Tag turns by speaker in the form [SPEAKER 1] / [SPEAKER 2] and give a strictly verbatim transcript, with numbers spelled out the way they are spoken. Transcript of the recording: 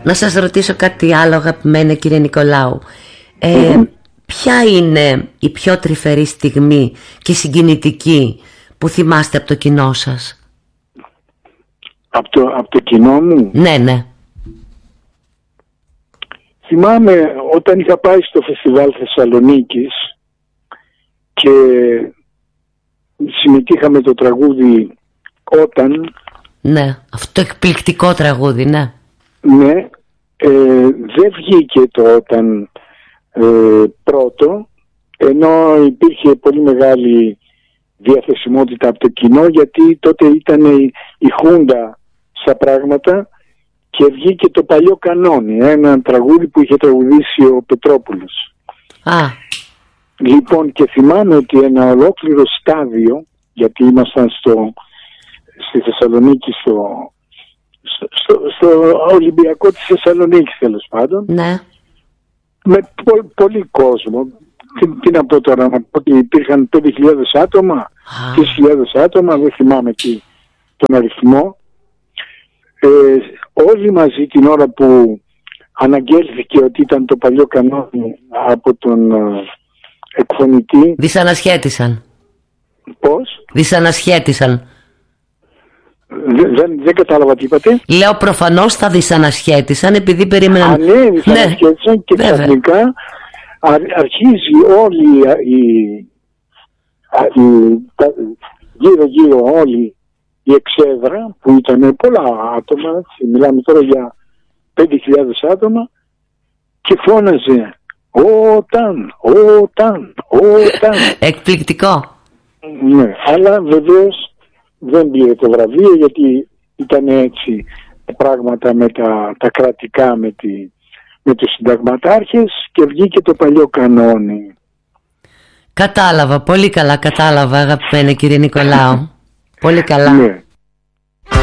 [SPEAKER 1] Να σας ρωτήσω κάτι άλλο, αγαπημένη κύριε Νικολάου. Ε, mm-hmm. Ποια είναι η πιο τρυφερή στιγμή και συγκινητική που θυμάστε από το κοινό σας?
[SPEAKER 2] Από το, από το κοινό μου?
[SPEAKER 1] Ναι, ναι.
[SPEAKER 2] Θυμάμαι όταν είχα πάει στο φεστιβάλ Θεσσαλονίκης και συμμετείχα με το τραγούδι «Όταν».
[SPEAKER 1] Ναι, αυτό το εκπληκτικό τραγούδι, ναι.
[SPEAKER 2] Ναι, ε, δεν βγήκε το «Όταν» ε, πρώτο, ενώ υπήρχε πολύ μεγάλη διαθεσιμότητα από το κοινό, γιατί τότε ήταν η, η Χούντα στα πράγματα και βγήκε το παλιό κανόνι, ένα τραγούδι που είχε τραγουδήσει ο Πετρόπουλος.
[SPEAKER 1] Α.
[SPEAKER 2] Λοιπόν, και θυμάμαι ότι ένα ολόκληρο στάδιο, γιατί ήμασταν στο, στη Θεσσαλονίκη, στο, στο, στο Ολυμπιακό της Θεσσαλονίκης τέλος πάντων,
[SPEAKER 1] ναι.
[SPEAKER 2] με πο, πολύ κόσμο. Τι, τι να πω τώρα, να πω ότι υπήρχαν πέντε χιλιάδες άτομα, τρεις χιλιάδες άτομα, δεν θυμάμαι τι, τον αριθμό. Ε, όλοι μαζί την ώρα που αναγγέλθηκε ότι ήταν το παλιό κανόνι από τον ε, εκφωνητή.
[SPEAKER 1] Δυσανασχέτησαν.
[SPEAKER 2] Πώς?
[SPEAKER 1] Δυσανασχέτησαν.
[SPEAKER 2] Δεν, δεν, δεν κατάλαβα τι είπατε.
[SPEAKER 1] Λέω προφανώς θα δυσανασχέτησαν επειδή περίμεναν.
[SPEAKER 2] Α, ναι, δυσανασχέτησαν, ναι. Και ξαφνικά αρχίζει όλη η, η, τα, γύρω γύρω όλη η εξέδρα που ήταν πολλά άτομα, μιλάμε τώρα για πέντε χιλιάδες άτομα, και φώναζε «Όταν, όταν, όταν».
[SPEAKER 1] Εκπληκτικό.
[SPEAKER 2] Ναι, αλλά βεβαίως δεν πήρε το βραβείο, γιατί ήταν έτσι πράγματα με τα, τα κρατικά, με, τη, με τους συνταγματάρχες, και βγήκε το παλιό κανόνι.
[SPEAKER 1] Κατάλαβα, πολύ καλά κατάλαβα, αγαπημένη κύριε Νικολάου. Πολύ καλά.
[SPEAKER 2] Ναι.